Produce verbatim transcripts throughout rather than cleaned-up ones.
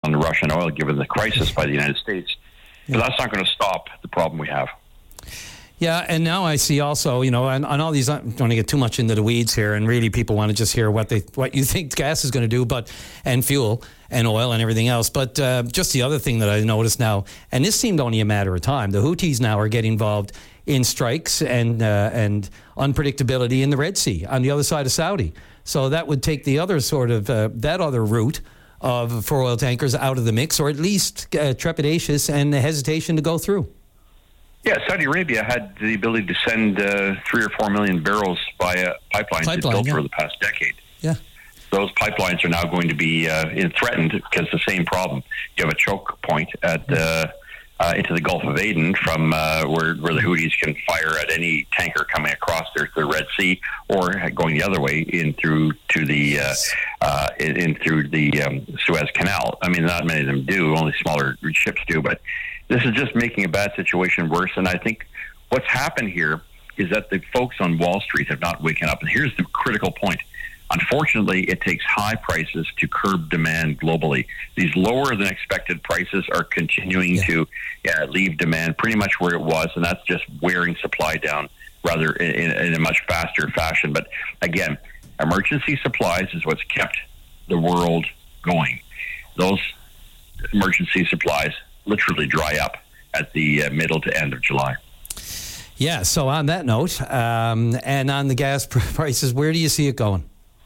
on Russian oil, given the crisis by the United States. But that's not going to stop the problem we have. Yeah, and now I see also, you know, on, on all these, I don't want to get too much into the weeds here, and really people want to just hear what they, what you think gas is going to do, but, and fuel and oil and everything else. But uh, just the other thing that I noticed now, and this seemed only a matter of time, the Houthis now are getting involved in strikes and uh, and unpredictability in the Red Sea on the other side of Saudi. So that would take the other sort of, uh, that other route of for oil tankers out of the mix, or at least uh, trepidatious and hesitation to go through. Yeah, Saudi Arabia had the ability to send uh, three or four million barrels via pipelines Pipeline, it's built yeah. over the past decade. Yeah. Those pipelines are now going to be uh, in threatened because the same problem. You have a choke point at uh, uh, into the Gulf of Aden from uh, where where the Houthis can fire at any tanker coming across the, the Red Sea, or going the other way in through to the uh, uh, in, in through the um, Suez Canal. I mean, not many of them do; only smaller ships do, but. This is just making a bad situation worse, and I think what's happened here is that the folks on Wall Street have not waken up. And here's the critical point. Unfortunately, it takes high prices to curb demand globally. These lower than expected prices are continuing yeah. to yeah, leave demand pretty much where it was, and that's just wearing supply down rather in, in a much faster fashion. But again, emergency supplies is what's kept the world going. Those emergency supplies literally dry up at the uh, middle to end of July. Yeah, so on that note, um, and on the gas prices, where do you see it going?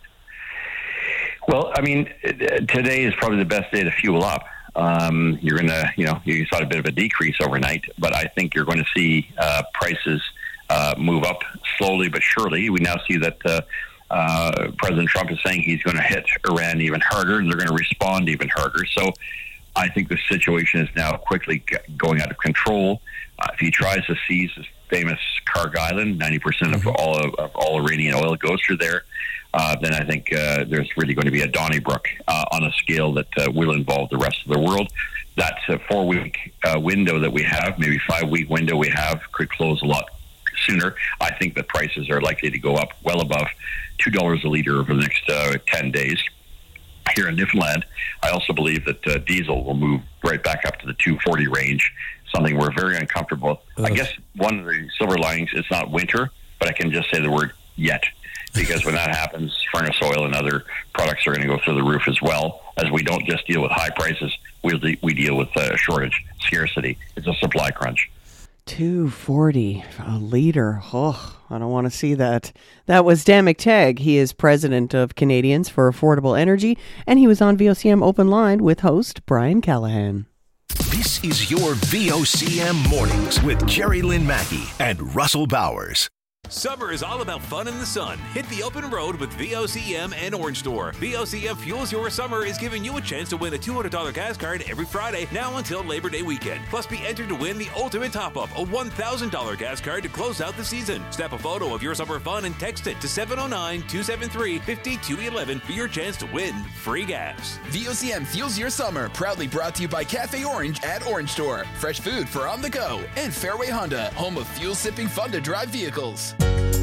Well, I mean, today is probably the best day to fuel up. Um, you're going to, you know, you saw a bit of a decrease overnight, but I think you're going to see uh, prices uh, move up slowly but surely. We now see that uh, uh, President Trump is saying he's going to hit Iran even harder, and they're going to respond even harder. So I think the situation is now quickly going out of control. Uh, if he tries to seize this famous Karg Island, ninety percent of all of, of all Iranian oil goes through there, uh, then I think uh, there's really going to be a Donnybrook uh, on a scale that uh, will involve the rest of the world. That uh, four-week uh, window that we have, maybe five-week window we have, could close a lot sooner. I think that prices are likely to go up well above two dollars a litre over the next uh, ten days. Here in Newfoundland, I also believe that uh, diesel will move right back up to the two forty range, something we're very uncomfortable with. I guess one of the silver linings, it's not winter, but I can just say the word yet, because when that happens, furnace oil and other products are going to go through the roof as well, as we don't just deal with high prices, we de- we deal with uh, shortage, scarcity. It's a supply crunch. two forty a liter. Oh, I don't want to see that. That was Dan McTeague. He is president of Canadians for Affordable Energy, and he was on V O C M Open Line with host Brian Callahan. This is your V O C M Mornings with Jerry Lynn Mackey and Russell Bowers. Summer is all about fun in the sun. Hit the open road with V O C M and Orange Store. V O C M Fuels Your Summer is giving you a chance to win a two hundred dollars gas card every Friday, now until Labor Day weekend. Plus, be entered to win the ultimate top-up, a one thousand dollars gas card to close out the season. Snap a photo of your summer fun and text it to seven oh nine, two seven three, five two one one for your chance to win free gas. V O C M Fuels Your Summer, proudly brought to you by Cafe Orange at Orange Store. Fresh food for on the go. And Fairway Honda, home of fuel-sipping fun-to-drive vehicles.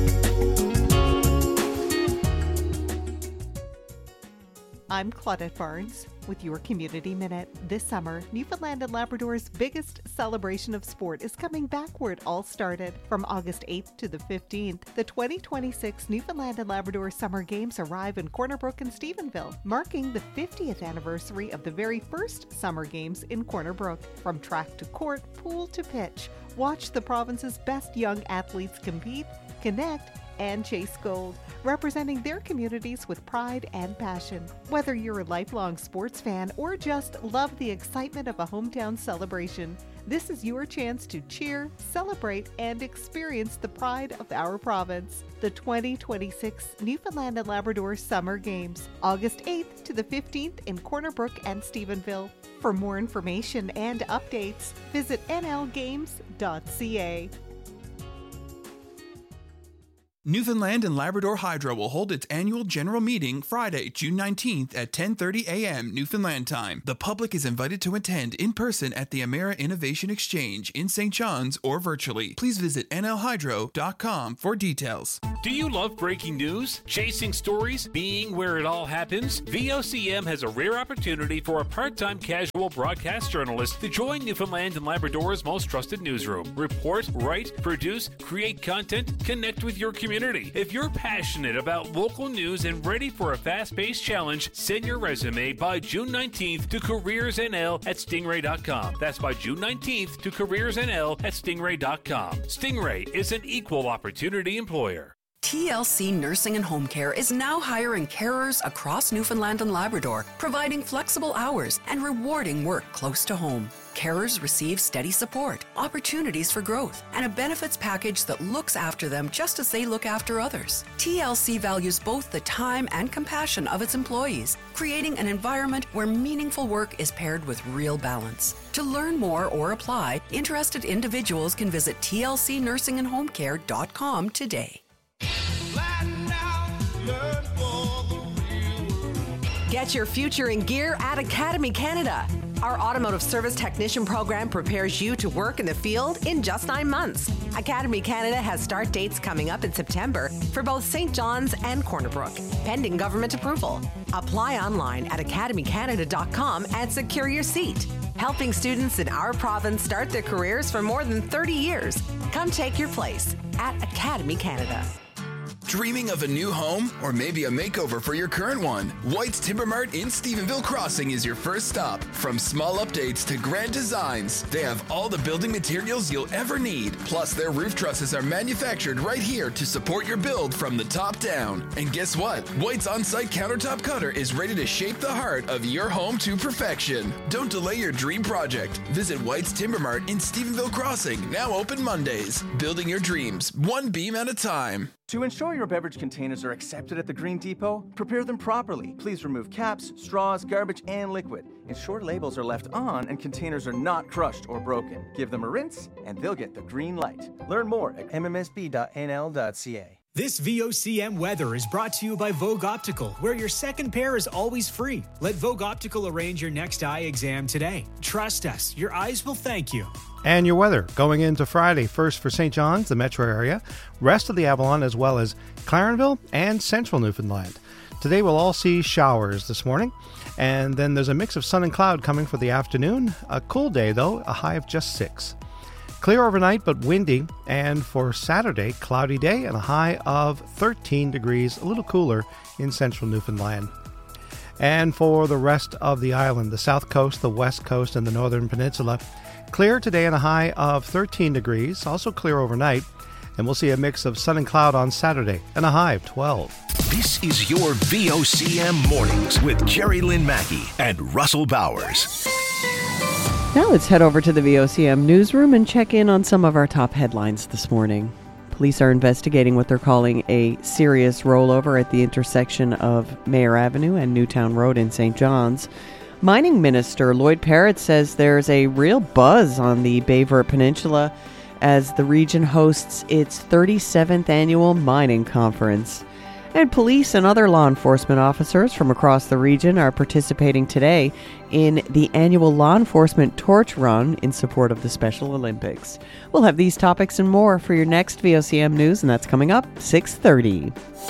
I'm Claudette Barnes with your Community Minute. This summer, Newfoundland and Labrador's biggest celebration of sport is coming back where it all started. From August eighth to the fifteenth, the twenty twenty-six Newfoundland and Labrador Summer Games arrive in Corner Brook and Stephenville, marking the fiftieth anniversary of the very first Summer Games in Corner Brook. From track to court, pool to pitch, watch the province's best young athletes compete, connect, and chase gold, representing their communities with pride and passion. Whether you're a lifelong sports fan or just love the excitement of a hometown celebration, this is your chance to cheer, celebrate, and experience the pride of our province. The twenty twenty-six Newfoundland and Labrador Summer Games, August eighth to the fifteenth in Corner Brook and Stephenville. For more information and updates, visit n l games dot c a. Newfoundland and Labrador Hydro will hold its annual general meeting Friday, June nineteenth at ten thirty a.m. Newfoundland time. The public is invited to attend in person at the Emera Innovation Exchange in Saint John's or virtually. Please visit n l hydro dot com for details. Do you love breaking news? Chasing stories? Being where it all happens? V O C M has a rare opportunity for a part-time casual broadcast journalist to join Newfoundland and Labrador's most trusted newsroom. Report, write, produce, create content, connect with your community. If you're passionate about local news and ready for a fast-paced challenge, send your resume by June nineteenth to careersnl at stingray dot com. That's by June nineteenth to careersnl at stingray dot com. Stingray is an equal opportunity employer. T L C Nursing and Home Care is now hiring carers across Newfoundland and Labrador, providing flexible hours and rewarding work close to home. Carers receive steady support, opportunities for growth, and a benefits package that looks after them just as they look after others. T L C values both the time and compassion of its employees, creating an environment where meaningful work is paired with real balance. To learn more or apply, interested individuals can visit t l c nursing and home care dot com today. Get your future in gear at Academy Canada. Our automotive service technician program prepares you to work in the field in just nine months. Academy Canada has start dates coming up in September for both Saint John's and Corner Brook, pending government approval. Apply online at academy canada dot com and secure your seat. Helping students in our province start their careers for more than thirty years. Come take your place at Academy Canada. Dreaming of a new home or maybe a makeover for your current one? White's Timber Mart in Stephenville Crossing is your first stop. From small updates to grand designs, they have all the building materials you'll ever need. Plus, their roof trusses are manufactured right here to support your build from the top down. And guess what? White's on-site countertop cutter is ready to shape the heart of your home to perfection. Don't delay your dream project. Visit White's Timber Mart in Stephenville Crossing, now open Mondays. Building your dreams, one beam at a time. To ensure your beverage containers are accepted at the Green Depot, prepare them properly. Please remove caps, straws, garbage, and liquid. Ensure labels are left on and containers are not crushed or broken. Give them a rinse, and they'll get the green light. Learn more at m m s b dot n l dot c a. This V O C M weather is brought to you by Vogue Optical, where your second pair is always free. Let Vogue Optical arrange your next eye exam today. Trust us, your eyes will thank you. And your weather going into Friday, first for Saint John's, the metro area, rest of the Avalon, as well as Clarenville and central Newfoundland. Today we'll all see showers this morning, and then there's a mix of sun and cloud coming for the afternoon. A cool day, though, a high of just six. Clear overnight, but windy, and for Saturday, cloudy day and a high of thirteen degrees, a little cooler in central Newfoundland. And for the rest of the island, the south coast, the west coast, and the northern peninsula, clear today and a high of thirteen degrees, also clear overnight, and we'll see a mix of sun and cloud on Saturday and a high of twelve. This is your V O C M Mornings with Jerry Lynn Mackey and Russell Bowers. Now let's head over to the V O C M newsroom and check in on some of our top headlines this morning. Police are investigating what they're calling a serious rollover at the intersection of Mayor Avenue and Newtown Road in Saint John's. Mining Minister Lloyd Parrott says there's a real buzz on the Bayvert Peninsula as the region hosts its thirty-seventh annual mining conference. And police and other law enforcement officers from across the region are participating today in the annual Law Enforcement Torch Run in support of the Special Olympics. We'll have these topics and more for your next V O C M News, and that's coming up six thirty.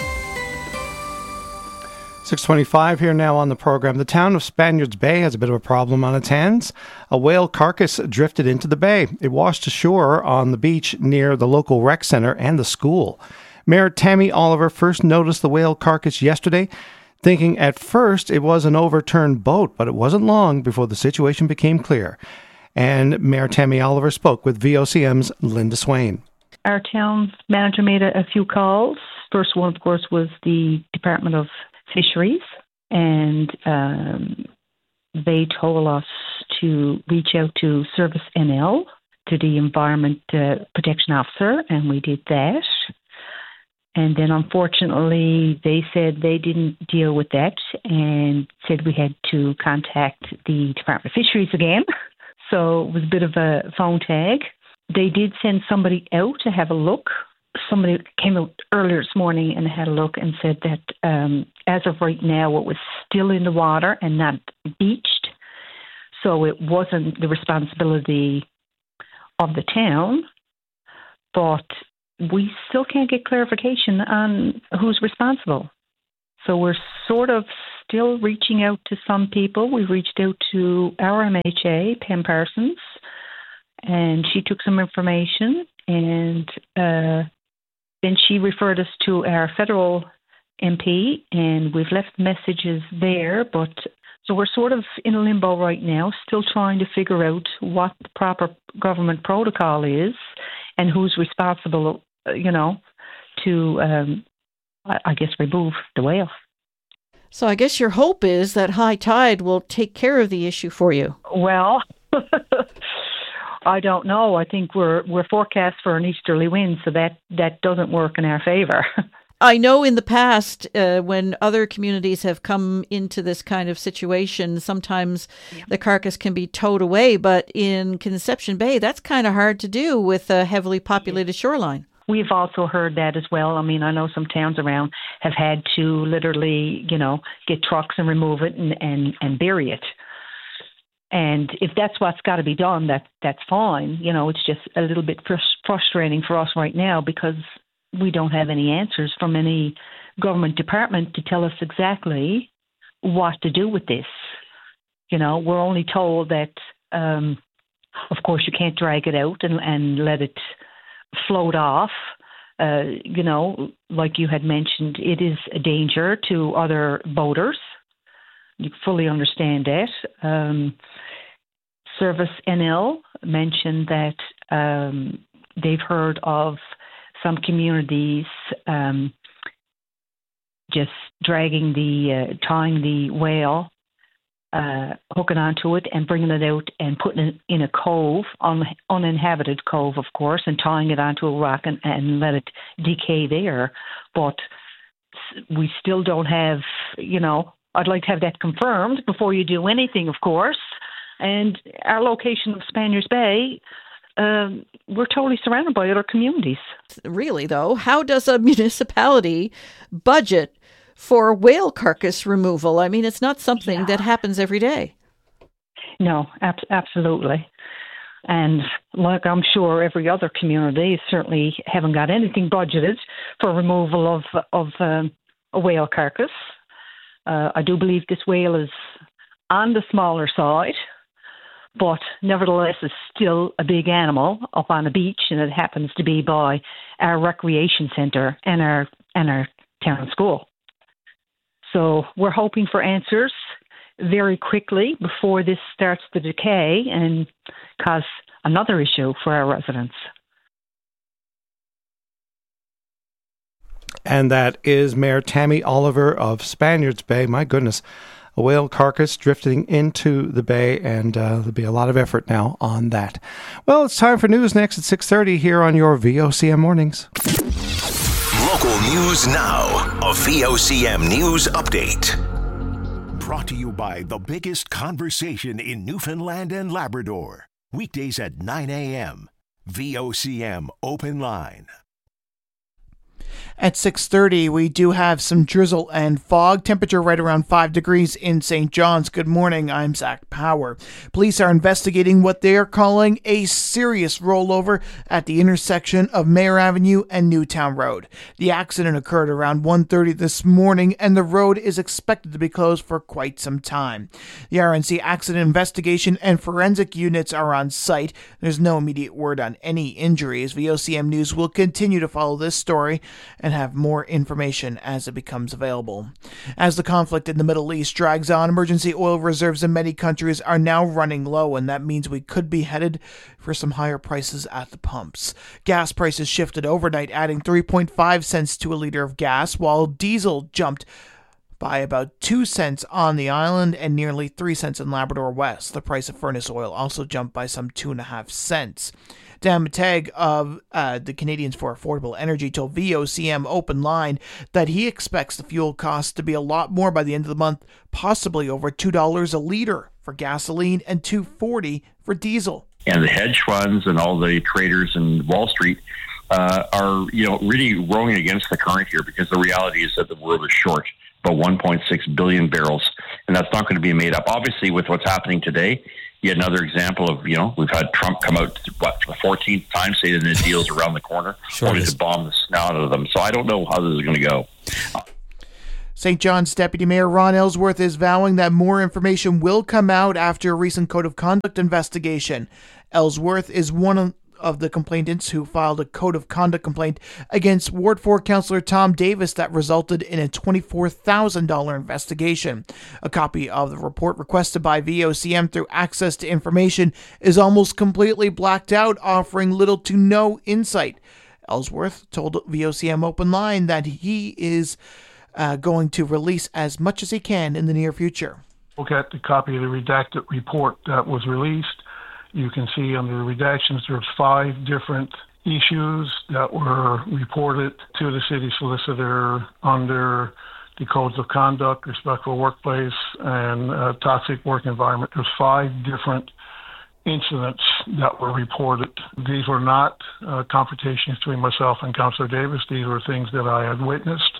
six twenty-five here now on the program. The town of Spaniards Bay has a bit of a problem on its hands. A whale carcass drifted into the bay. It washed ashore on the beach near the local rec center and the school. Mayor Tammy Oliver first noticed the whale carcass yesterday, thinking at first it was an overturned boat, but it wasn't long before the situation became clear. And Mayor Tammy Oliver spoke with V O C M's Linda Swain. Our town manager made a, a few calls. First one, of course, was the Department of Fisheries, and um, they told us to reach out to Service N L, to the Environment uh, Protection Officer, and we did that. And then, unfortunately, they said they didn't deal with that and said we had to contact the Department of Fisheries again. So it was a bit of a phone tag. They did send somebody out to have a look, somebody came out earlier this morning and had a look and said that um, as of right now, it was still in the water and not beached. So it wasn't the responsibility of the town, but we still can't get clarification on who's responsible. So we're sort of still reaching out to some people. We reached out to our M H A, Pam Parsons, and she took some information, and uh, then she referred us to our federal M P, and we've left messages there. But so we're sort of in a limbo right now, still trying to figure out what the proper government protocol is and who's responsible, you know, to, um, I guess, remove the whale. So I guess your hope is that high tide will take care of the issue for you. Well, I don't know. I think we're we're forecast for an easterly wind, so that, that doesn't work in our favor. I know in the past, uh, when other communities have come into this kind of situation, sometimes yeah. the carcass can be towed away. But in Conception Bay, that's kind of hard to do with a heavily populated shoreline. We've also heard that as well. I mean, I know some towns around have had to literally, you know, get trucks and remove it and, and, and bury it. And if that's what's got to be done, that that's fine. You know, it's just a little bit frus- frustrating for us right now because we don't have any answers from any government department to tell us exactly what to do with this. You know, we're only told that, um, of course, you can't drag it out and, and let it float off. Uh, you know, like you had mentioned, it is a danger to other boaters. You fully understand that. Um, Service N L mentioned that um, they've heard of some communities um, just dragging the, uh, tying the whale, uh, hooking onto it and bringing it out and putting it in a cove, un- uninhabited cove, of course, and tying it onto a rock and, and let it decay there. But we still don't have, you know, I'd like to have that confirmed before you do anything, of course. And our location of Spaniards Bay, Um, we're totally surrounded by other communities. Really, though, how does a municipality budget for whale carcass removal? I mean, it's not something yeah. that happens every day. No, ab- absolutely. And like I'm sure every other community certainly haven't got anything budgeted for removal of, of um, a whale carcass. Uh, I do believe this whale is on the smaller side, but nevertheless is still a big animal up on the beach, and it happens to be by our recreation centre and our and our town school. So we're hoping for answers very quickly before this starts to decay and cause another issue for our residents. And that is Mayor Tammy Oliver of Spaniards Bay. My goodness. A whale carcass drifting into the bay, and uh, there'll be a lot of effort now on that. Well, it's time for news next at six thirty here on your V O C M Mornings. Local news now. A V O C M News Update. Brought to you by the biggest conversation in Newfoundland and Labrador. Weekdays at nine a.m. V O C M Open Line. At six thirty, we do have some drizzle and fog. Temperature right around five degrees in Saint John's. Good morning, I'm Zach Power. Police are investigating what they are calling a serious rollover at the intersection of Mayor Avenue and Newtown Road. The accident occurred around one thirty this morning, and the road is expected to be closed for quite some time. The R N C Accident Investigation and Forensic Units are on site. There's no immediate word on any injuries. V O C M News will continue to follow this story and have more information as it becomes available. As the conflict in the Middle East drags on, emergency oil reserves in many countries are now running low, and that means we could be headed for some higher prices at the pumps. Gas prices shifted overnight, adding three point five cents to a liter of gas, while diesel jumped by about two cents on the island and nearly three cents in Labrador West. The price of furnace oil also jumped by some two and a half cents. Dan Mateg of uh, the Canadians for Affordable Energy told V O C M Open Line that he expects the fuel costs to be a lot more by the end of the month, possibly over two dollars a litre for gasoline and two dollars and forty cents for diesel. And the hedge funds and all the traders in Wall Street uh, are, you know, really rowing against the current here, because the reality is that the world is short about one point six billion barrels, and that's not going to be made up. Obviously, with what's happening today, yet another example of, you know, we've had Trump come out, what, for the fourteenth time, saying that the deal's around the corner, sure only to bomb the snout out of them. So I don't know how this is going to go. Saint John's Deputy Mayor Ron Ellsworth is vowing that more information will come out after a recent code of conduct investigation. Ellsworth is one of of the complainants who filed a code of conduct complaint against Ward four Councillor Tom Davis that resulted in a twenty-four thousand dollars investigation. A copy of the report requested by V O C M through Access to Information is almost completely blacked out, offering little to no insight. Ellsworth told V O C M Open Line that he is uh, going to release as much as he can in the near future. Look at the copy of the redacted report that was released. You can see under the redactions there's five different issues that were reported to the city solicitor under the codes of conduct, respectful workplace, and uh, toxic work environment. There's five different incidents that were reported. These were not uh, confrontations between myself and Councillor Davis. These were things that I had witnessed.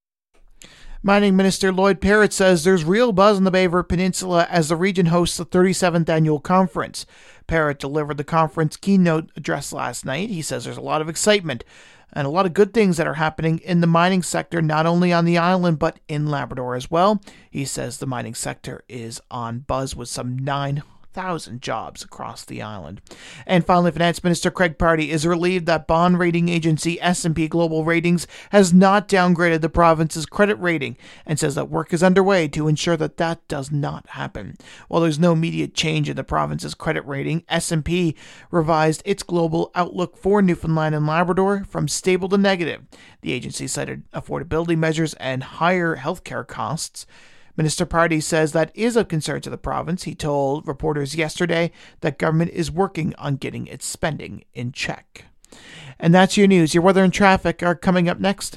Mining Minister Lloyd Parrott says there's real buzz on the Bay River Peninsula as the region hosts the thirty-seventh annual conference. Parrott delivered the conference keynote address last night. He says there's a lot of excitement and a lot of good things that are happening in the mining sector, not only on the island, but in Labrador as well. He says the mining sector is on buzz with some nine thousand jobs across the island. And finally, Finance Minister Craig Pardy is relieved that bond rating agency S and P Global Ratings has not downgraded the province's credit rating, and says that work is underway to ensure that that does not happen. While there's no immediate change in the province's credit rating, S and P revised its global outlook for Newfoundland and Labrador from stable to negative. The agency cited affordability measures and higher healthcare costs. Minister Pardy says that is of concern to the province. He told reporters yesterday that government is working on getting its spending in check. And that's your news. Your weather and traffic are coming up next.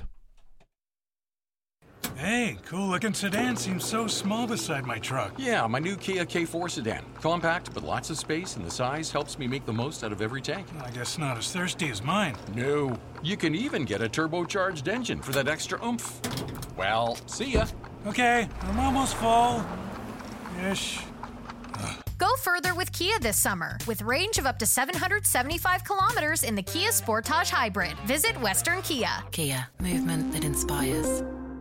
Hey, cool-looking sedan seems so small beside my truck. Yeah, my new Kia K four sedan. Compact, but lots of space, and the size helps me make the most out of every tank. I guess not as thirsty as mine. No, you can even get a turbocharged engine for that extra oomph. Well, see ya. Okay, I'm almost full. Ish. Go further with Kia this summer with range of up to seven hundred seventy-five kilometers in the Kia Sportage Hybrid. Visit Western Kia. Kia, movement that inspires.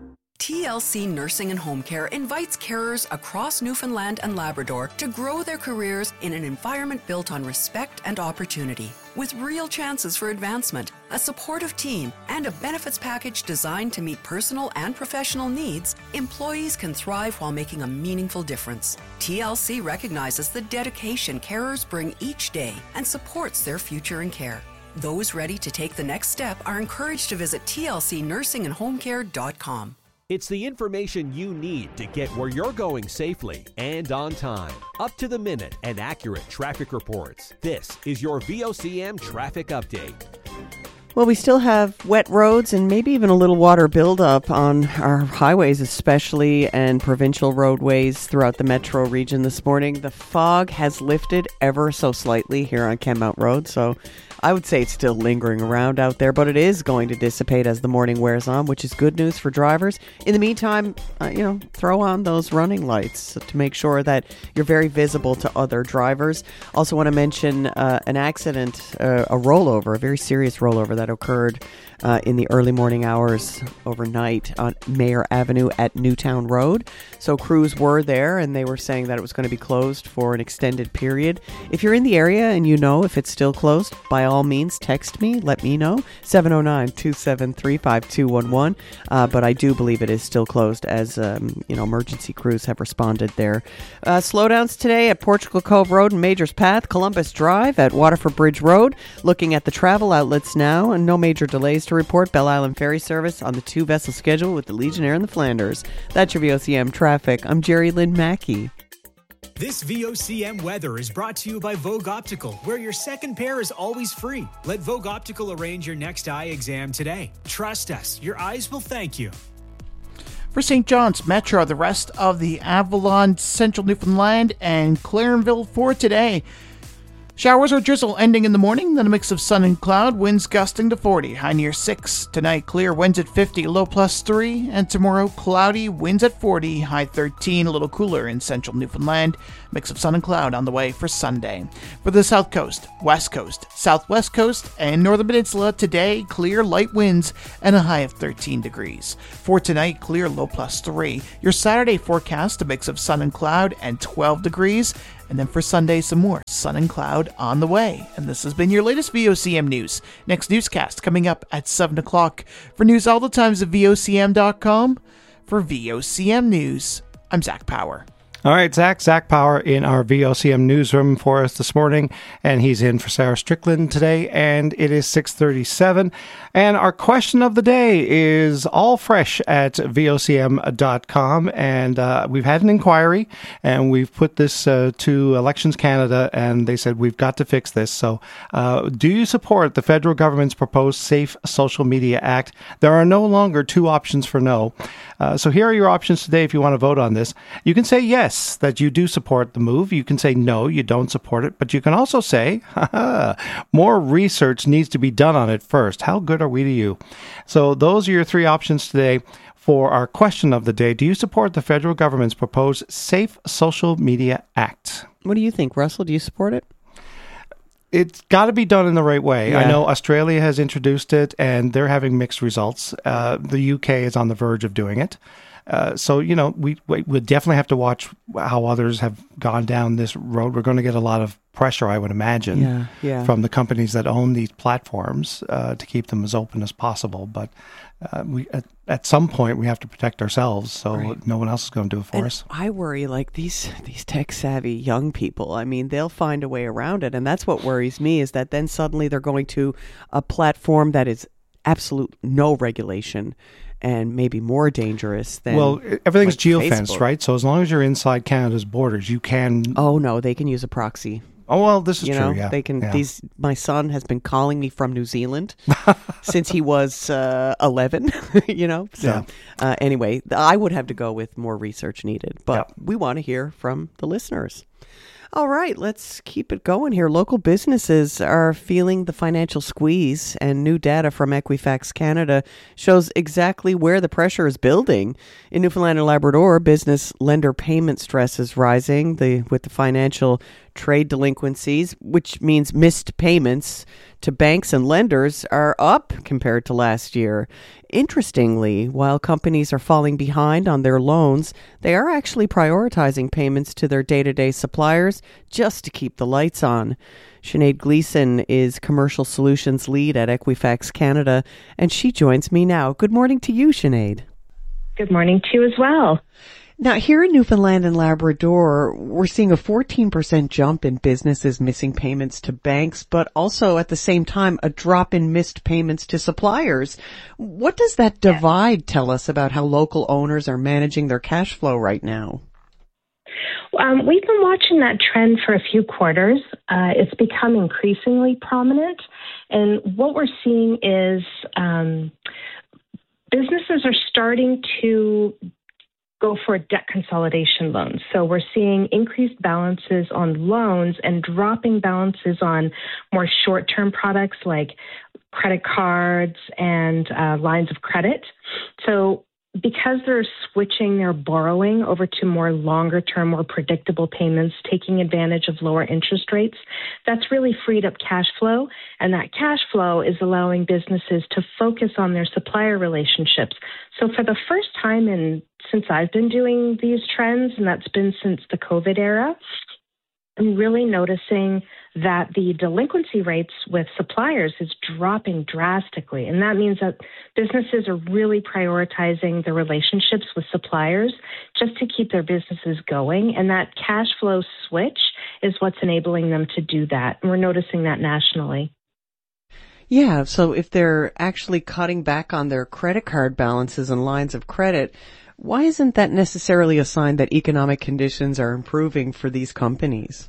T L C Nursing and Home Care invites carers across Newfoundland and Labrador to grow their careers in an environment built on respect and opportunity. With real chances for advancement, a supportive team, and a benefits package designed to meet personal and professional needs, employees can thrive while making a meaningful difference. T L C recognizes the dedication carers bring each day and supports their future in care. Those ready to take the next step are encouraged to visit T L C nursing and home care dot com. It's the information you need to get where you're going safely and on time. Up to the minute and accurate traffic reports. This is your V O C M Traffic Update. Well, we still have wet roads and maybe even a little water buildup on our highways, especially, and provincial roadways throughout the metro region this morning. The fog has lifted ever so slightly here on Kenmount Road, so I would say it's still lingering around out there, but it is going to dissipate as the morning wears on, which is good news for drivers. In the meantime, uh, you know, throw on those running lights to make sure that you're very visible to other drivers. Also want to mention uh, an accident, uh, a rollover, a very serious rollover that occurred uh, in the early morning hours overnight on Mayor Avenue at Newtown Road. So crews were there, and they were saying that it was going to be closed for an extended period. If you're in the area and you know if it's still closed, by all means, text me, let me know, seven oh nine, two seven three, five two one one. Uh, but I do believe it is still closed as, um, you know, emergency crews have responded there. Uh, slowdowns today at Portugal Cove Road and Majors Path, Columbus Drive at Waterford Bridge Road. Looking at the travel outlets now, and no major delays to report. Bell Island Ferry service on the two-vessel schedule with the Legionnaire and the Flanders. That's your V O C M traffic. I'm Jerry Lynn Mackey. This V O C M weather is brought to you by Vogue Optical, where your second pair is always free. Let Vogue Optical arrange your next eye exam today. Trust us, your eyes will thank you. For Saint John's Metro, the rest of the Avalon, Central Newfoundland, and Clarenville for today. Showers or drizzle ending in the morning, then a mix of sun and cloud, winds gusting to forty, high near six. Tonight, clear, winds at fifty, low plus three. And tomorrow, cloudy, winds at forty, high thirteen, a little cooler in central Newfoundland. Mix of sun and cloud on the way for Sunday. For the south coast, west coast, southwest coast, and northern peninsula, today, clear, light winds, and a high of thirteen degrees. For tonight, clear, low plus three. Your Saturday forecast, a mix of sun and cloud, and twelve degrees. And then for Sunday, some more sun and cloud on the way. And this has been your latest V O C M news. Next newscast coming up at seven o'clock. For news all the times at V O C M dot com. For V O C M News, I'm Zach Power. All right, Zach, Zach Power in our V O C M newsroom for us this morning, and he's in for Sarah Strickland today, and it is six thirty-seven. And our question of the day is all fresh at V O C M dot com, and uh, we've had an inquiry, and we've put this uh, to Elections Canada, and they said we've got to fix this. So uh, do you support the federal government's proposed Safe Social Media Act? There are no longer two options for no. Uh, so here are your options today if you want to vote on this. You can say yes, that you do support the move. You can say no, you don't support it. But you can also say, more research needs to be done on it first. How good are we to you? So those are your three options today for our question of the day. Do you support the federal government's proposed Safe Social Media Act? What do you think, Russell? Do you support it? It's got to be done in the right way. Yeah. I know Australia has introduced it, and they're having mixed results. Uh, the U K is on the verge of doing it. Uh, so, you know, we, we we definitely have to watch how others have gone down this road. We're going to get a lot of pressure, I would imagine, yeah, yeah. from the companies that own these platforms uh, to keep them as open as possible. But uh, we at, at some point, we have to protect ourselves, so right. no one else is going to do it for and us. I worry, like, these these tech-savvy young people, I mean, they'll find a way around it. And that's what worries me, is that then suddenly they're going to a platform that is absolute no regulation and maybe more dangerous than well, everything's like geofenced, Facebook. right? So as long as you're inside Canada's borders, you can. Oh no, they can use a proxy. Oh well, this is you true. know, Yeah, they can. yeah. These. My son has been calling me from New Zealand since he was uh, eleven. You know. So Yeah. uh, anyway, I would have to go with more research needed, but Yeah. we want to hear from the listeners. All right, let's keep it going here. Local businesses are feeling the financial squeeze, and new data from Equifax Canada shows exactly where the pressure is building. In Newfoundland and Labrador, business lender payment stress is rising the, with the financial trade delinquencies, which means missed payments to banks and lenders are up compared to last year. Interestingly, while companies are falling behind on their loans, they are actually prioritizing payments to their day-to-day suppliers just to keep the lights on. Sinead Gleason is Commercial Solutions Lead at Equifax Canada, and she joins me now. Good morning to you, Sinead. Good morning to you as well. Now, here in Newfoundland and Labrador, we're seeing a fourteen percent jump in businesses missing payments to banks, but also at the same time, a drop in missed payments to suppliers. What does that divide tell us about how local owners are managing their cash flow right now? Um, we've been watching that trend for a few quarters. Uh, it's become increasingly prominent. And what we're seeing is um, businesses are starting to go for debt consolidation loans. So we're seeing increased balances on loans and dropping balances on more short-term products like credit cards and uh, lines of credit. So because they're switching their borrowing over to more longer-term, more predictable payments, taking advantage of lower interest rates, that's really freed up cash flow. And that cash flow is allowing businesses to focus on their supplier relationships. So for the first time in since I've been doing these trends, and that's been since the COVID era, I'm really noticing that the delinquency rates with suppliers is dropping drastically. And that means that businesses are really prioritizing their relationships with suppliers just to keep their businesses going. And that cash flow switch is what's enabling them to do that. And we're noticing that nationally. Yeah, so if they're actually cutting back on their credit card balances and lines of credit, why isn't that necessarily a sign that economic conditions are improving for these companies?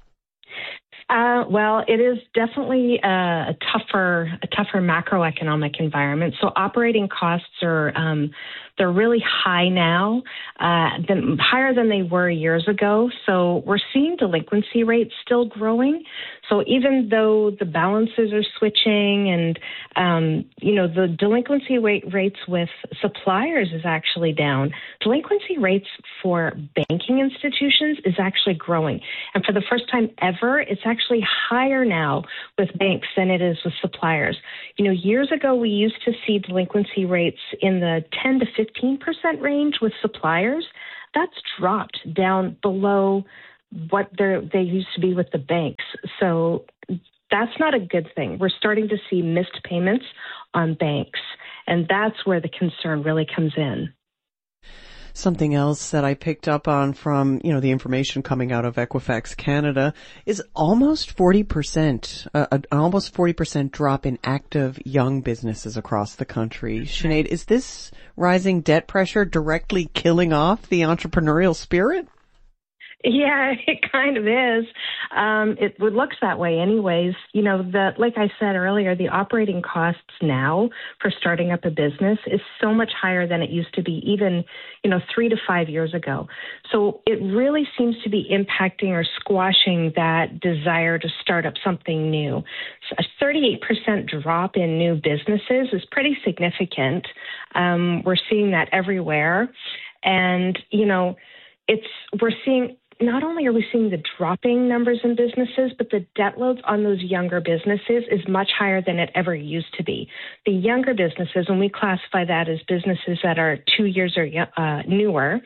Uh, well, it is definitely a, a tougher, a tougher macroeconomic environment. So operating costs are um, They're really high now, uh, than, higher than they were years ago. So we're seeing delinquency rates still growing. So even though the balances are switching and, um, you know, the delinquency rate rates with suppliers is actually down, delinquency rates for banking institutions is actually growing. And for the first time ever, it's actually higher now with banks than it is with suppliers. You know, years ago, we used to see delinquency rates in the ten to fifteen percent range with suppliers. That's dropped down below what they used to be with the banks. So that's not a good thing. We're starting to see missed payments on banks, and that's where the concern really comes in. Something else that I picked up on from, you know, the information coming out of Equifax Canada is almost forty percent, uh, an almost forty percent drop in active young businesses across the country. Sinead, is this rising debt pressure directly killing off the entrepreneurial spirit? Yeah, it kind of is. Um, it looks that way anyways. You know, the, like I said earlier, the operating costs now for starting up a business is so much higher than it used to be even, you know, three to five years ago. So it really seems to be impacting or squashing that desire to start up something new. So a thirty-eight percent drop in new businesses is pretty significant. Um, we're seeing that everywhere. And, you know, it's, we're seeing, not only are we seeing the dropping numbers in businesses, but the debt loads on those younger businesses is much higher than it ever used to be. The younger businesses, and we classify that as businesses that are two years or uh, newer,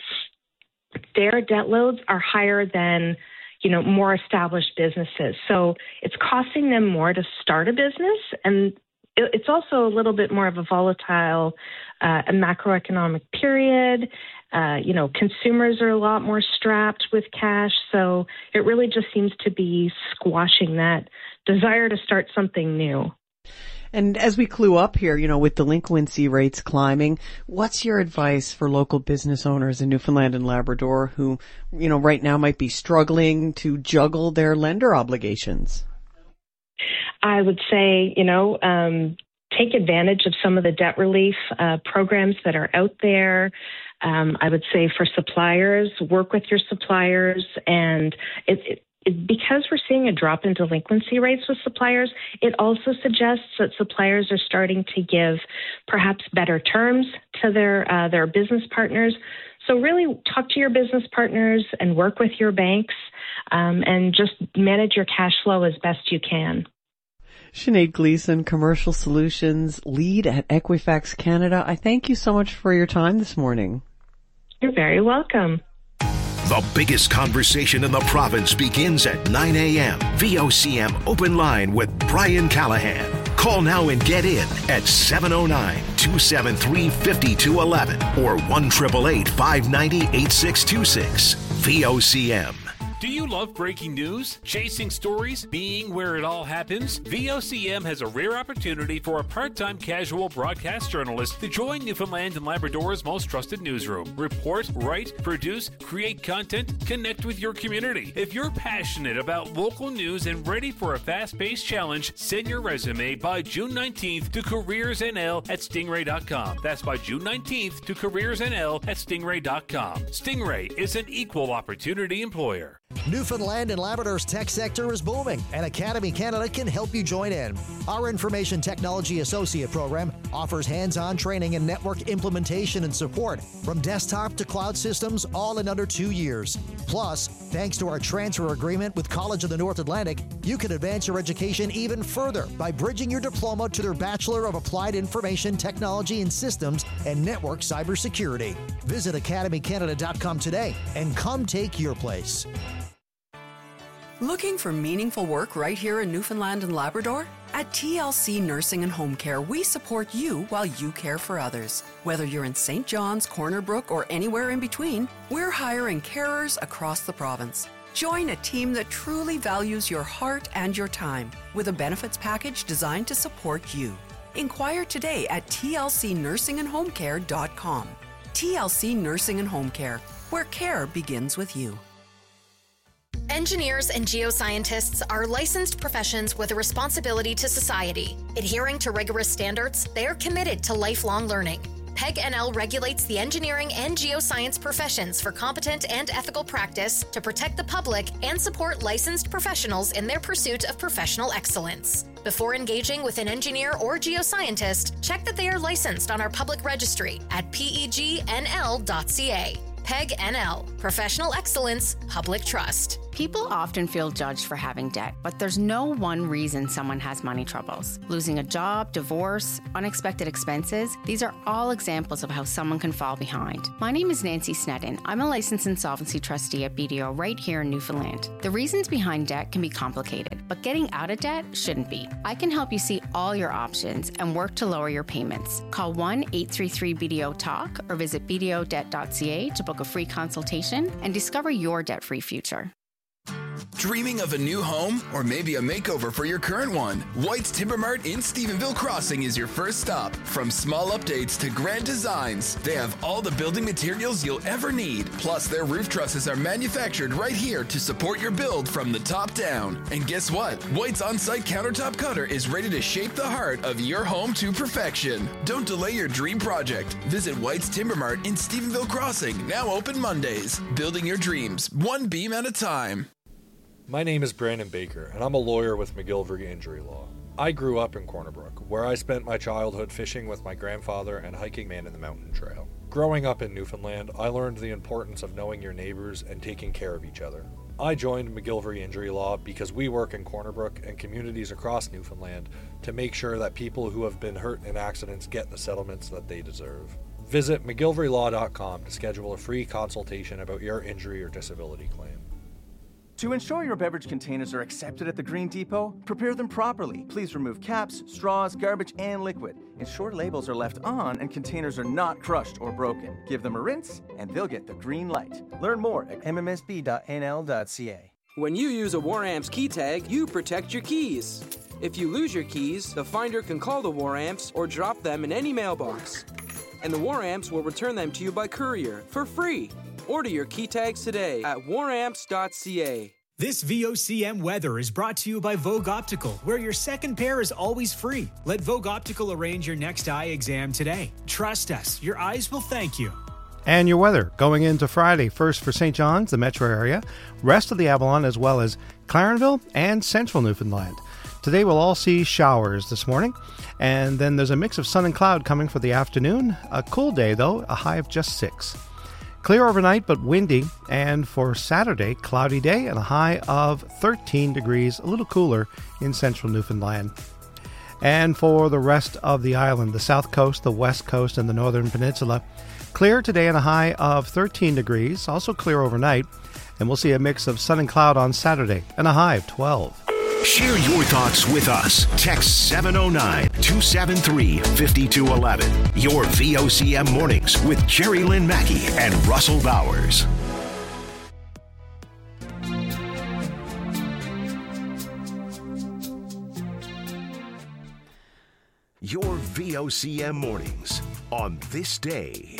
their debt loads are higher than, you know, more established businesses. So it's costing them more to start a business, and it's also a little bit more of a volatile uh, a macroeconomic period. Uh, you know, consumers are a lot more strapped with cash. So it really just seems to be squashing that desire to start something new. And as we clue up here, you know, with delinquency rates climbing, what's your advice for local business owners in Newfoundland and Labrador who, you know, right now might be struggling to juggle their lender obligations? I would say, you know, um, take advantage of some of the debt relief uh, programs that are out there. Um, I would say for suppliers, work with your suppliers. And it, it, it, because we're seeing a drop in delinquency rates with suppliers, it also suggests that suppliers are starting to give perhaps better terms to their uh, their business partners. So really talk to your business partners and work with your banks um, and just manage your cash flow as best you can. Sinead Gleason, Commercial Solutions Lead at Equifax Canada. I thank you so much for your time this morning. You're very welcome. The biggest conversation in the province begins at nine a.m. V O C M Open Line with Brian Callahan. Call now and get in at seven oh nine, two seven three, five two one one or one eight eight eight, five nine zero, eight six two six. V O C M. Do you love breaking news, chasing stories, being where it all happens? V O C M has a rare opportunity for a part-time casual broadcast journalist to join Newfoundland and Labrador's most trusted newsroom. Report, write, produce, create content, connect with your community. If you're passionate about local news and ready for a fast-paced challenge, send your resume by June nineteenth to careersnl at stingray dot com. That's by June nineteenth to careersnl at stingray dot com. Stingray is an equal opportunity employer. Newfoundland and Labrador's tech sector is booming, and Academy Canada can help you join in. Our Information Technology Associate program offers hands-on training in network implementation and support from desktop to cloud systems, all in under two years. Plus, thanks to our transfer agreement with College of the North Atlantic, you can advance your education even further by bridging your diploma to their Bachelor of Applied Information Technology and Systems and Network Cybersecurity. Visit academy canada dot com today and come take your place. Looking for meaningful work right here in Newfoundland and Labrador? At T L C Nursing and Home Care, we support you while you care for others. Whether you're in Saint John's, Corner Brook, or anywhere in between, we're hiring carers across the province. Join a team that truly values your heart and your time with a benefits package designed to support you. Inquire today at T L C nursing and home care dot com. T L C Nursing and Home Care, where care begins with you. Engineers and geoscientists are licensed professions with a responsibility to society. Adhering to rigorous standards, they are committed to lifelong learning. PEG N L regulates the engineering and geoscience professions for competent and ethical practice to protect the public and support licensed professionals in their pursuit of professional excellence. Before engaging with an engineer or geoscientist, check that they are licensed on our public registry at P E G N L dot C A. PEG N L, Professional Excellence, Public Trust. People often feel judged for having debt, but there's no one reason someone has money troubles. Losing a job, divorce, unexpected expenses, these are all examples of how someone can fall behind. My name is Nancy Sneddon. I'm a licensed insolvency trustee at B D O right here in Newfoundland. The reasons behind debt can be complicated, but getting out of debt shouldn't be. I can help you see all your options and work to lower your payments. Call one eight three three B D O talk or visit B D O debt dot C A to book a free consultation and discover your debt-free future. Dreaming of a new home or maybe a makeover for your current one? White's Timber Mart in Stephenville Crossing is your first stop. From small updates to grand designs, they have all the building materials you'll ever need. Plus, their roof trusses are manufactured right here to support your build from the top down. And guess what? White's on-site countertop cutter is ready to shape the heart of your home to perfection. Don't delay your dream project. Visit White's Timber Mart in Stephenville Crossing, now open Mondays. Building your dreams, one beam at a time. My name is Brandon Baker, and I'm a lawyer with McGillivray Injury Law. I grew up in Corner Brook, where I spent my childhood fishing with my grandfather and hiking Man in the Mountain Trail. Growing up in Newfoundland, I learned the importance of knowing your neighbors and taking care of each other. I joined McGillivray Injury Law because we work in Corner Brook and communities across Newfoundland to make sure that people who have been hurt in accidents get the settlements that they deserve. Visit McGillivray Law dot com to schedule a free consultation about your injury or disability claim. To ensure your beverage containers are accepted at the Green Depot, prepare them properly. Please remove caps, straws, garbage, and liquid. Ensure labels are left on and containers are not crushed or broken. Give them a rinse and they'll get the green light. Learn more at M M S B dot N L dot C A. When you use a Waramps key tag, you protect your keys. If you lose your keys, the finder can call the Waramps or drop them in any mailbox. And the Waramps will return them to you by courier for free. Order your key tags today at waramps dot C A. This V O C M weather is brought to you by Vogue Optical, where your second pair is always free. Let Vogue Optical arrange your next eye exam today. Trust us, your eyes will thank you. And your weather going into Friday, first for Saint John's, the metro area, rest of the Avalon, as well as Clarenville and central Newfoundland. Today we'll all see showers this morning, and then there's a mix of sun and cloud coming for the afternoon. A cool day, though, a high of just six. Clear overnight, but windy, and for Saturday, cloudy day and a high of thirteen degrees, a little cooler in central Newfoundland. And for the rest of the island, the south coast, the west coast, and the northern peninsula, clear today and a high of thirteen degrees, also clear overnight, and we'll see a mix of sun and cloud on Saturday and a high of twelve. Share your thoughts with us. Text seven oh nine, two seven three, five two one one. Your V O C M Mornings with Jerry Lynn Mackey and Russell Bowers. Your V O C M Mornings on this day.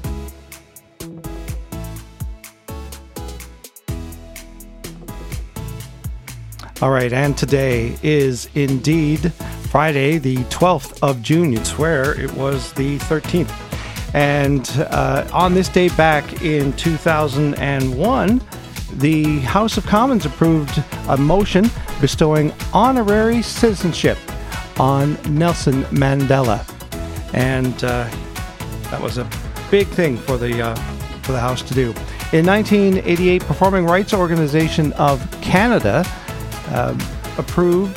All right, and today is indeed Friday, the twelfth of June. You'd swear it was the thirteenth. And uh, on this day back in two thousand one, the House of Commons approved a motion bestowing honorary citizenship on Nelson Mandela. And uh, that was a big thing for the, uh, for the House to do. In nineteen eighty-eight, Performing Rights Organization of Canada Uh, approved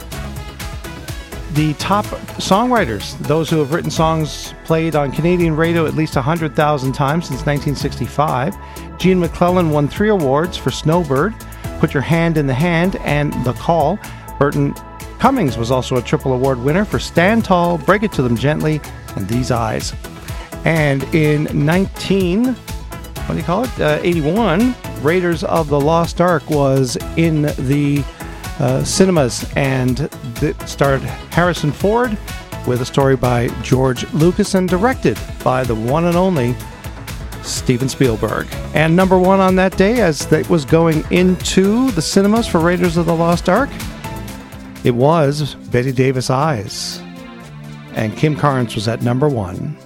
the top songwriters, those who have written songs played on Canadian radio at least one hundred thousand times since nineteen sixty-five. Gene McClellan won three awards for Snowbird, Put Your Hand in the Hand, and The Call. Burton Cummings was also a triple award winner for Stand Tall, Break It to Them Gently, and These Eyes. And in nineteen, what do you call it, uh, eighty-one, Raiders of the Lost Ark was in the Uh, cinemas, and it starred Harrison Ford with a story by George Lucas and directed by the one and only Steven Spielberg. And number one on that day, as it was going into the cinemas for Raiders of the Lost Ark, it was Betty Davis' Eyes. And Kim Carnes was at number one.